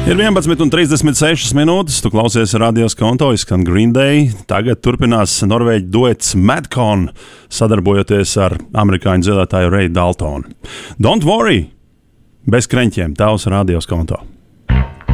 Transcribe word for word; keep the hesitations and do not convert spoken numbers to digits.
Ir vienpadsmit un trīsdesmit sešas minūtes, tu klausies radios konto, izskan Green Day. Tagad turpinās norvēģu duets Madcon, sadarbojoties ar amerikāņu dziedātāju Ray Daltonu. Don't worry! Bez kreņķiem, tavs radios konto.